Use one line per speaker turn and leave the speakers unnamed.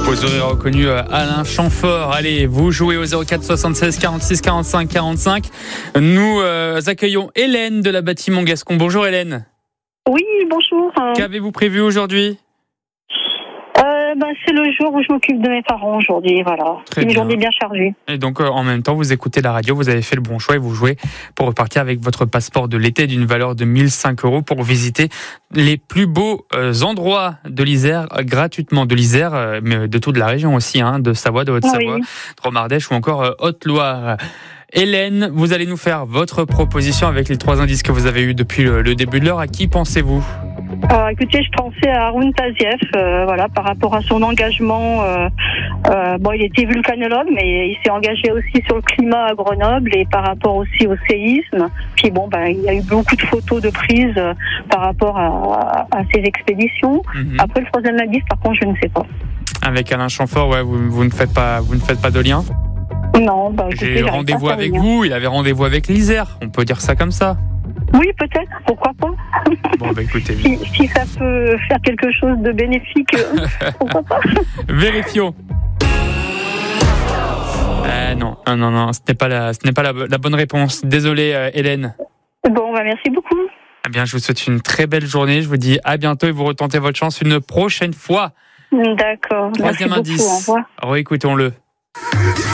Vous aurez reconnu Alain Chamfort. Allez, vous jouez au 04 76 46 45 45. Nous accueillons Hélène de la Bâtiment Gascon. Bonjour Hélène.
Oui, bonjour.
Qu'avez-vous prévu aujourd'hui ?
C'est le jour où je m'occupe de mes parents aujourd'hui, voilà.
Très
Une
bien.
journée bien chargée.
Et donc en même temps, vous écoutez la radio, vous avez fait le bon choix et vous jouez pour repartir avec votre passeport de l'été d'une valeur de 1 005 € pour visiter les plus beaux endroits de l'Isère gratuitement. De l'Isère, mais de toute la région aussi, de Savoie, de Haute-Savoie,
Oui.
de Romardèche ou encore Haute-Loire. Hélène, vous allez nous faire votre proposition avec les 3 indices que vous avez eus depuis le début de l'heure. À qui pensez-vous ?
Écoutez, je pensais à Haroun Tazieff, par rapport à son engagement. Il était vulcanologue, mais il s'est engagé aussi sur le climat à Grenoble et par rapport aussi au séisme. Puis il y a eu beaucoup de photos de prises par rapport à ces expéditions. Après, le troisième indice, par contre, je ne sais pas.
Avec Alain Chamfort, vous ne faites pas de lien ?
Non,
J'ai eu rendez-vous avec vous, il avait rendez-vous avec l'Isère, on peut dire ça comme ça.
Oui, peut-être, pourquoi pas.
Bon, écoutez.
Si ça peut faire quelque chose de bénéfique, pourquoi pas.
Vérifions. Non, ce n'est pas la bonne réponse. Désolé, Hélène.
Bon, merci beaucoup.
Eh bien, je vous souhaite une très belle journée. Je vous dis à bientôt et vous retentez votre chance une prochaine fois.
D'accord.
Troisième
Merci
indice.
beaucoup, au revoir.
Réécoutons-le.